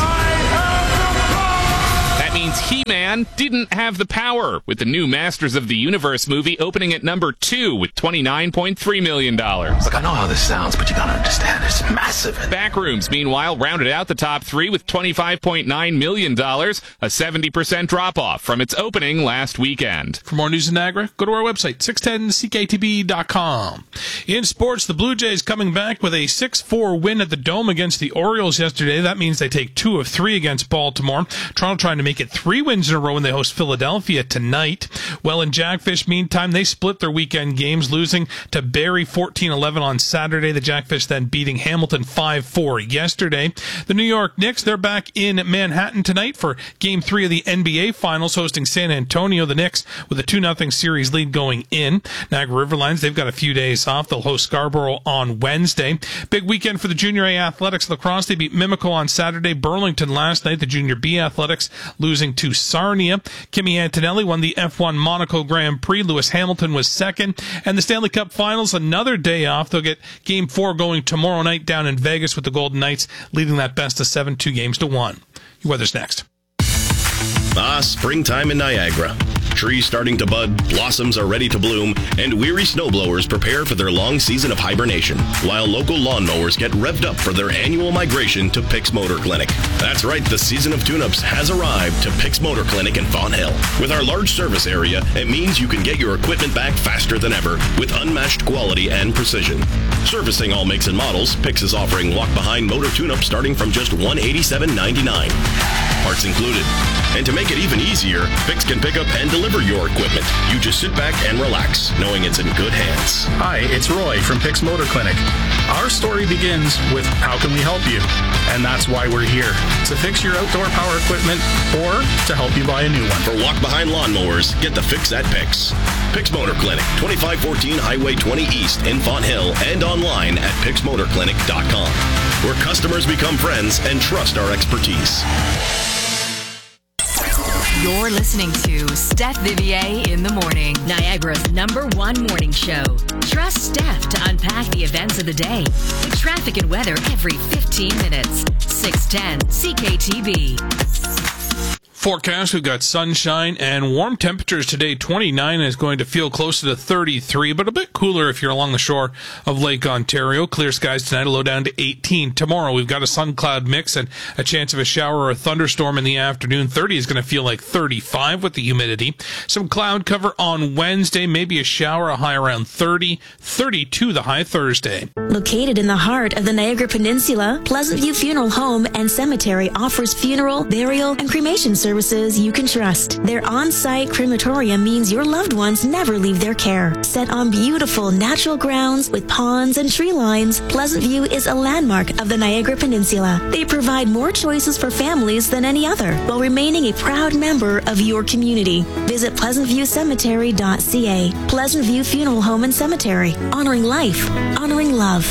That means He-Man didn't have the power, with the new Masters of the Universe movie opening at number two with twenty-nine point three million dollars. Look, I know how this sounds, but you gotta understand, it's massive. Backrooms, meanwhile, rounded out the top three with twenty-five point nine million dollars, a seventy percent drop-off from its opening last weekend. For more news in Niagara, go to our website, six ten C K T B dot com. In sports, the Blue Jays coming back with a six four win at the Dome against the Orioles yesterday. That means they take two of three against Baltimore. Toronto trying to make it three wins in a row when they host Philadelphia tonight. Well, in Jackfish, meantime, they split their weekend games, losing to Barrie fourteen eleven on Saturday. The Jackfish then beating Hamilton five four yesterday. The New York Knicks, they're back in Manhattan tonight for Game three of the N B A Finals, hosting San Antonio. The Knicks with a two nothing series lead going in. Niagara Riverlions, they've got a few days off. They'll host Scarborough on Wednesday. Big weekend for the Junior A Athletics lacrosse. They beat Mimico on Saturday. Burlington last night. The Junior B Athletics losing to Sarnia. Kimi Antonelli won the F one Monaco Grand Prix. Lewis Hamilton was second. And the Stanley Cup Finals, another day off. They'll get Game four going tomorrow night down in Vegas with the Golden Knights leading that best of seven, two games to one. Your weather's next. Ah, springtime in Niagara. Trees starting to bud, blossoms are ready to bloom, and weary snowblowers prepare for their long season of hibernation, while local lawnmowers get revved up for their annual migration to Pix Motor Clinic. That's right, the season of tune-ups has arrived to Pix Motor Clinic in Fawn Hill. With our large service area, it means you can get your equipment back faster than ever with unmatched quality and precision. Servicing all makes and models, Pix is offering walk-behind motor tune-ups starting from just one hundred eighty-seven ninety-nine. Parts included. And to make it even easier, Pix can pick up and deliver your equipment. You just sit back and relax, knowing it's in good hands. Hi, it's Roy from Pix Motor Clinic. Our story begins with how can we help you? And that's why we're here, to fix your outdoor power equipment or to help you buy a new one. For walk-behind lawnmowers, get the fix at Pix. Pix Motor Clinic, twenty-five fourteen Highway twenty East in Fawn Hill, and online at pix motor clinic dot com, where customers become friends and trust our expertise. You're listening to Steph Vivier in the Morning, Niagara's number one morning show. Trust Steph to unpack the events of the day with traffic and weather every fifteen minutes. six ten C K T B. Forecast, we've got sunshine and warm temperatures today. twenty-nine is going to feel closer to thirty-three, but a bit cooler if you're along the shore of Lake Ontario. Clear skies tonight, a low down to eighteen. Tomorrow, we've got a sun-cloud mix and a chance of a shower or a thunderstorm in the afternoon. thirty is going to feel like thirty-five with the humidity. Some cloud cover on Wednesday, maybe a shower, a high around thirty. thirty-two the high Thursday. Located in the heart of the Niagara Peninsula, Pleasant View Funeral Home and Cemetery offers funeral, burial, and cremation services you can trust. Their on-site crematorium means your loved ones never leave their care. Set on beautiful natural grounds with ponds and tree lines, Pleasant View is a landmark of the Niagara Peninsula. They provide more choices for families than any other, while remaining a proud member of your community. Visit pleasant view cemetery dot c a. Pleasant View Funeral Home and Cemetery. Honoring life. Honoring love.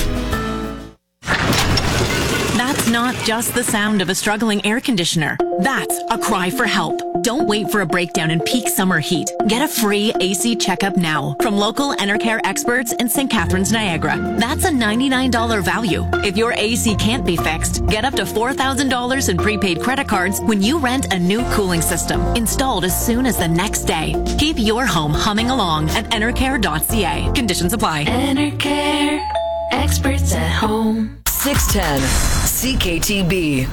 That's not just the sound of a struggling air conditioner. That's a cry for help. Don't wait for a breakdown in peak summer heat. Get a free A C checkup now from local Enercare experts in Saint Catharines, Niagara. That's a ninety-nine dollars value. If your A C can't be fixed, get up to four thousand dollars in prepaid credit cards when you rent a new cooling system, installed as soon as the next day. Keep your home humming along at enercare dot c a. Conditions apply. Enercare, experts at home. six ten C K T B.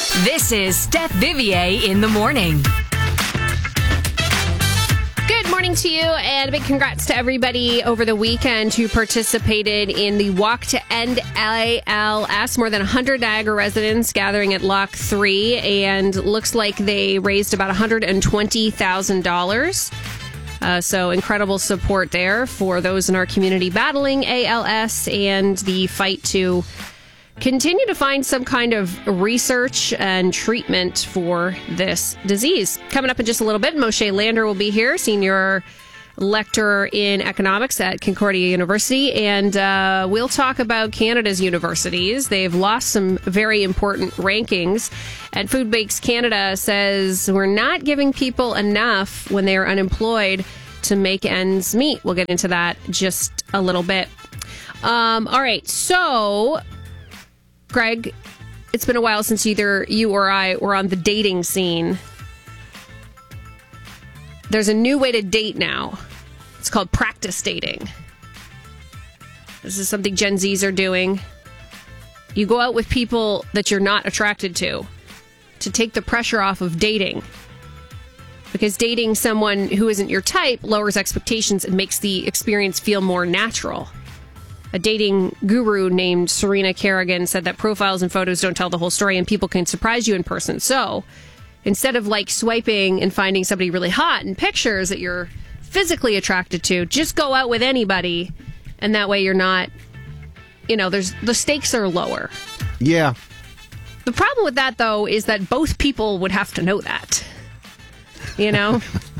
This is Steph Vivier in the Morning. Good morning, to you, and a big congrats to everybody over the weekend who participated in the Walk to End A L S. More than one hundred Niagara residents gathering at Lock three, and looks like they raised about one hundred twenty thousand dollars. Uh, so incredible support there for those in our community battling A L S and the fight to continue to find some kind of research and treatment for this disease. Coming up in just a little bit, Moshe Lander will be here, senior lecturer in economics at Concordia University, and uh, we'll talk about Canada's universities. They've lost some very important rankings, and Food Banks Canada says we're not giving people enough when they are unemployed to make ends meet. We'll get into that just a little bit. Um, all right, so Greg, it's been a while since either you or I were on the dating scene. There's a new way to date now. It's called practice dating. This is something Gen Zs are doing. You go out with people that you're not attracted to, to take the pressure off of dating. Because dating someone who isn't your type lowers expectations and makes the experience feel more natural. A dating guru named Serena Kerrigan said that profiles and photos don't tell the whole story, and people can surprise you in person. So instead of like swiping and finding somebody really hot in pictures that you're physically attracted to, just go out with anybody, and that way you're not, you know, there's the stakes are lower. Yeah. The problem with that, though, is that both people would have to know that. You know?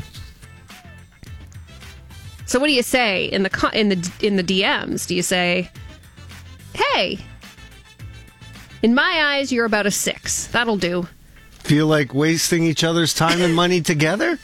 So what do you say in the in the in the D Ms? Do you say, "Hey, in my eyes, you're about a six. That'll do." Feel like wasting each other's time and money together?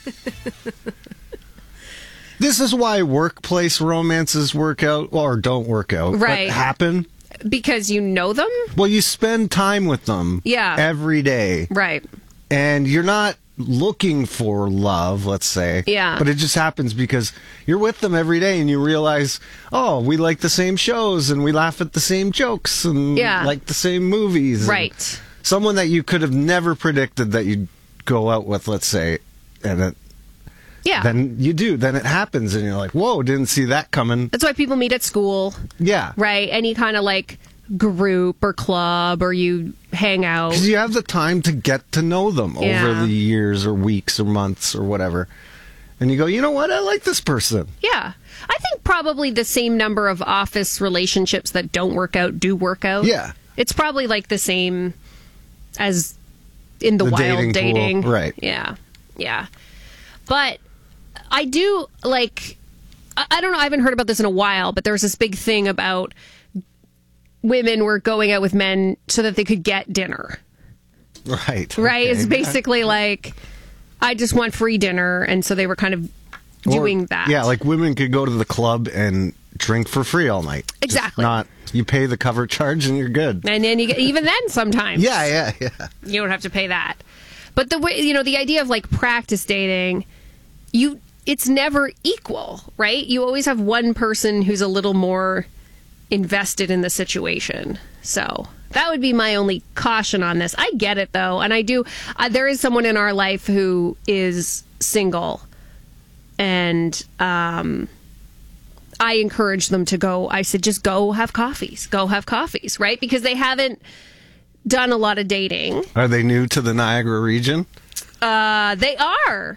This is why workplace romances work out or don't work out. Right. But happen. Because you know them? Well, you spend time with them yeah. every day. Right. And you're not looking for love, let's say. Yeah. But it just happens because you're with them every day and you realize, oh, we like the same shows and we laugh at the same jokes and yeah. like the same movies. Right. Someone that you could have never predicted that you'd go out with, let's say, and it, yeah. then you do. Then it happens and you're like, whoa, didn't see that coming. That's why people meet at school. Yeah. Right? Any kind of like group or club, or you hang out. Because you have the time to get to know them yeah. over the years or weeks or months or whatever. And you go, you know what? I like this person. Yeah. I think probably the same number of office relationships that don't work out do work out. Yeah. It's probably like the same as in the, the wild dating. dating. Pool. Right. Yeah. Yeah. But I do like, I, I don't know, I haven't heard about this in a while, but there was this big thing about women were going out with men so that they could get dinner. Right. Right? Okay. It's basically like, I just want free dinner. And so they were kind of doing or, that. Yeah, like women could go to the club and drink for free all night. Exactly. Just not, you pay the cover charge and you're good. And then you get, even then sometimes. Yeah, yeah, yeah. You don't have to pay that. But the way, you know, the idea of like practice dating, you, it's never equal, right? You always have one person who's a little more invested in the situation. So that would be my only caution on this. I get it though, and I do. Uh, there is someone in our life who is single, and um, I encourage them to go. I said, just go have coffees. Go have coffees, right? Because they haven't done a lot of dating. Are they new to the Niagara region? Uh, they are.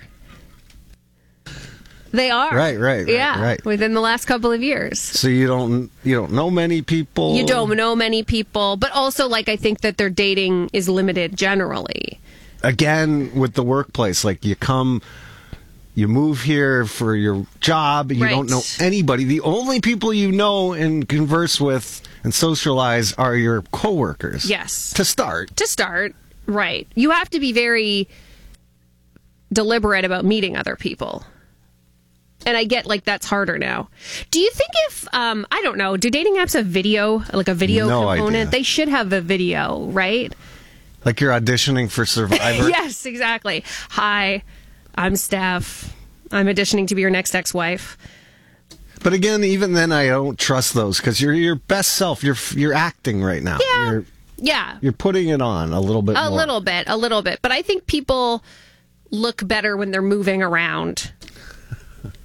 They are. Right, right, right, yeah, right. within the last couple of years. So you don't you don't know many people. You don't know many people, but also like I think that their dating is limited generally. Again, with the workplace, like you come, you move here for your job, you Right. don't know anybody. The only people you know and converse with and socialize are your coworkers. Yes. To start. To start, right. You have to be very deliberate about meeting other people. And I get like that's harder now. Do you think if um I don't know, do dating apps have video, like a video No component? idea. They should have a video, right? Like you're auditioning for Survivor. Yes, exactly. Hi, I'm Steph. I'm auditioning to be your next ex-wife. But again, even then, I don't trust those because you're your best self. You're you're acting right now. Yeah. You're, Yeah. you're putting it on a little bit A more. little bit, a little bit. But I think people look better when they're moving around.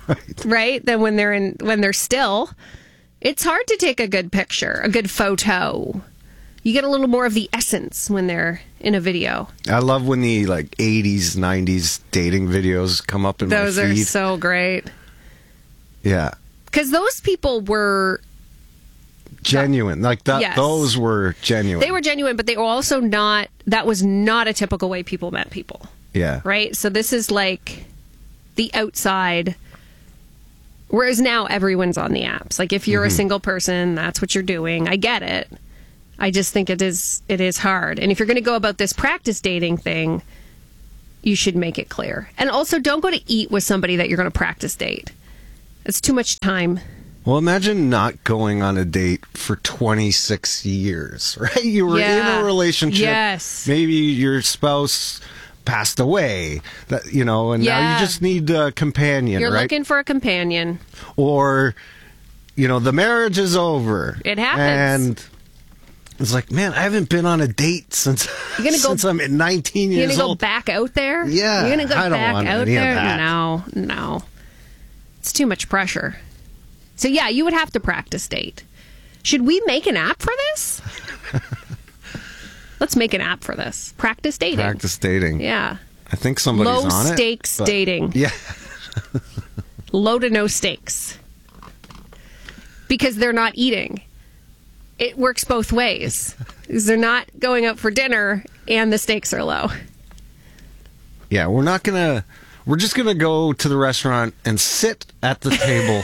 right. right? Than when they're in when they're still. It's hard to take a good picture, a good photo. You get a little more of the essence when they're in a video. I love when the like eighties, nineties dating videos come up in those my feed. Those are so great. Yeah. Because those people were... genuine. Like that. Yes. Those were genuine. They were genuine, but they were also not... That was not a typical way people met people. Yeah. Right? So this is like the outside... Whereas now everyone's on the apps. Like if you're mm-hmm. a single person, that's what you're doing. I get it. I just think it is it is hard. And if you're going to go about this practice dating thing, you should make it clear. And also, don't go to eat with somebody that you're going to practice date. It's too much time. Well, imagine not going on a date for twenty-six years, right? You were yeah. in a relationship. Yes. Maybe your spouse passed away, that you know, and yeah. now you just need a companion, You're right? looking for a companion. Or, you know, the marriage is over. It happens. And it's like, man, I haven't been on a date since, you're gonna since go, I'm nineteen years old. You're going to go back out there? Yeah. You're going to go I don't back want out any there? of that. No, no. It's too much pressure. So, yeah, you would have to practice date. Should we make an app for this? Let's make an app for this. Practice dating. Practice dating. Yeah. I think somebody's Low on it. Low stakes but, dating. Yeah. Low to no stakes. Because they're not eating. It works both ways. Because they're not going out for dinner and the stakes are low. Yeah, we're not going to... We're just going to go to the restaurant and sit at the table.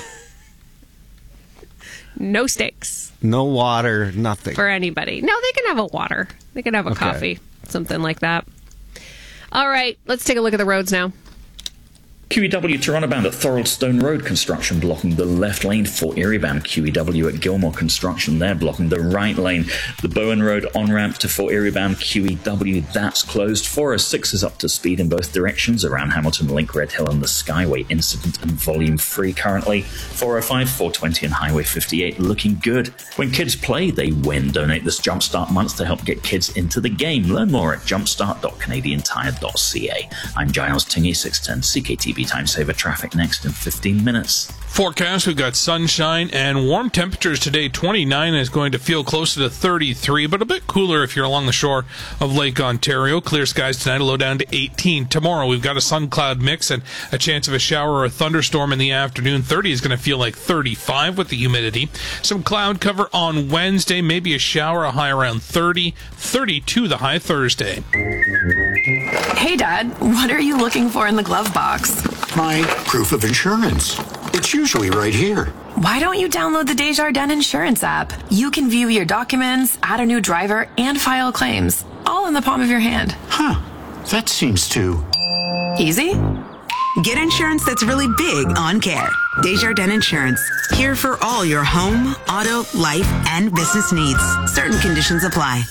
No stakes. No water, nothing. For anybody. No, they can have a water. They can have a okay. coffee. Something like that. All right, let's take a look at the roads now. Q E W Toronto bound at Thorold Stone Road, construction blocking the left lane. For Erie bound Q E W at Gilmore, construction there blocking the right lane. The Bowen Road on-ramp to For Erie bound Q E W, that's closed. four oh six is up to speed in both directions around Hamilton Link, Red Hill and the Skyway, incident and volume free currently. four oh five, four twenty and Highway fifty-eight looking good. When kids play, they win. Donate this Jumpstart month to help get kids into the game. Learn more at jumpstart dot canadian tire dot c a. I'm Giles Tingy, six ten C K T B Time Saver traffic next in fifteen minutes. Forecast, we've got sunshine and warm temperatures today. twenty-nine is going to feel closer to thirty-three, but a bit cooler if you're along the shore of Lake Ontario. Clear skies tonight, a low down to eighteen. Tomorrow, we've got a sun-cloud mix and a chance of a shower or a thunderstorm in the afternoon. thirty is going to feel like thirty-five with the humidity. Some cloud cover on Wednesday, maybe a shower, a high around thirty. thirty-two the high Thursday. Hey, Dad, what are you looking for in the glove box? My proof of insurance. It's usually right here. Why don't you download the Desjardins Insurance app? You can view your documents, add a new driver, and file claims, all in the palm of your hand. Huh. That seems too... easy? Get insurance that's really big on care. Desjardins Insurance. Here for all your home, auto, life, and business needs. Certain conditions apply.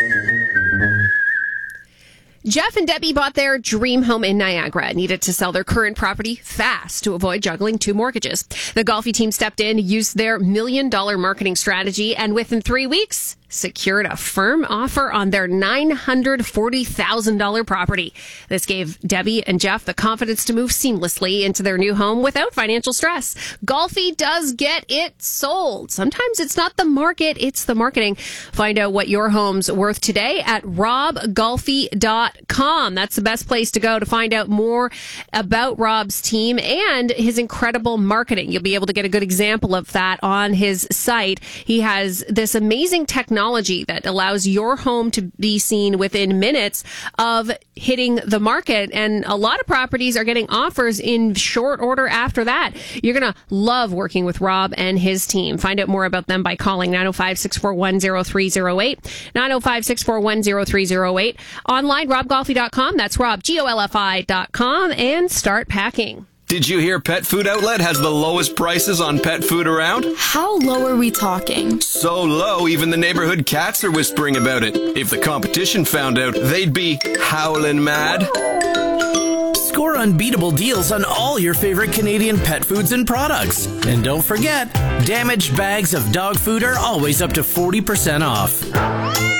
Jeff and Debbie bought their dream home in Niagara, needed to sell their current property fast to avoid juggling two mortgages. The Golfi team stepped in, used their million dollar marketing strategy, and within three weeks, secured a firm offer on their nine hundred forty thousand dollars property. This gave Debbie and Jeff the confidence to move seamlessly into their new home without financial stress. Golfi does get it sold. Sometimes it's not the market, it's the marketing. Find out what your home's worth today at rob golfi dot com. That's the best place to go to find out more about Rob's team and his incredible marketing. You'll be able to get a good example of that on his site. He has this amazing technology that allows your home to be seen within minutes of hitting the market. And a lot of properties are getting offers in short order after that. You're going to love working with Rob and his team. Find out more about them by calling nine oh five, six four one, oh three oh eight, nine oh five, six four one, oh three oh eight. Online, rob golfi dot com. That's Rob, G O L F I dot com. And start packing. Did you hear Pet Food Outlet has the lowest prices on pet food around? How low are we talking? So low, even the neighborhood cats are whispering about it. If the competition found out, they'd be howling mad. Score unbeatable deals on all your favorite Canadian pet foods and products. And don't forget, damaged bags of dog food are always up to forty percent off. Pet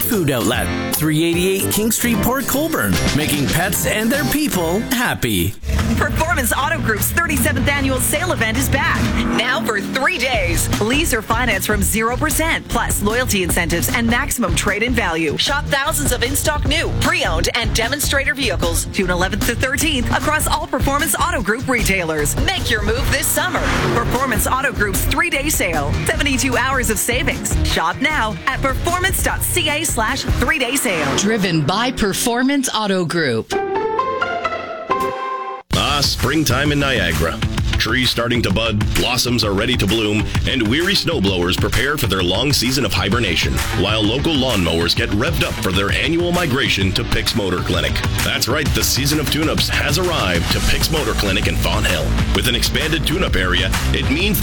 Pet Food Outlet, three eighty-eight King Street, Port Colborne, making pets and their people happy. Performance Auto Group's thirty-seventh annual sale event is back. Now for three days. Lease or finance from zero percent, plus loyalty incentives and maximum trade-in value. Shop thousands of in-stock new, pre-owned, and demonstrator vehicles June eleventh to thirteenth across all Performance Auto Group retailers. Make your move this summer. Performance Auto Group's three-day sale. seventy-two hours of savings. Shop now at performance.ca slash three-day sale. Driven by Performance Auto Group. Ah, springtime in Niagara. Trees starting to bud, blossoms are ready to bloom, and weary snowblowers prepare for their long season of hibernation, while local lawnmowers get revved up for their annual migration to Pick's Motor Clinic. That's right, the season of tune-ups has arrived to Pick's Motor Clinic in Fawn Hill. With an expanded tune-up area, it means